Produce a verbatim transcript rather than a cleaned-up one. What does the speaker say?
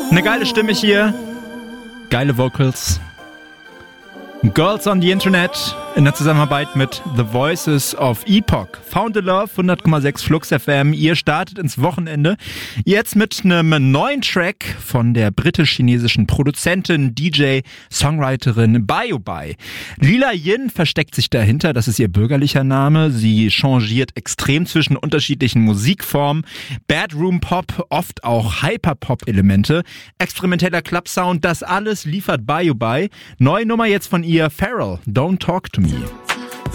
Eine geile Stimme hier, geile Vocals. Girls on the Internet in der Zusammenarbeit mit The Voices of Epoch. Found a Love, hundert Komma sechs Flux F M. Ihr startet ins Wochenende. Jetzt mit einem neuen Track von der britisch-chinesischen Produzentin, D J, Songwriterin Bioby. Lila Yin versteckt sich dahinter, das ist ihr bürgerlicher Name. Sie changiert extrem zwischen unterschiedlichen Musikformen. Bedroom Pop, oft auch Hyperpop-Elemente. Experimenteller Club-Sound, das alles liefert Bioby. Neue Nummer jetzt von ihr, Feral, Don't Talk to Me.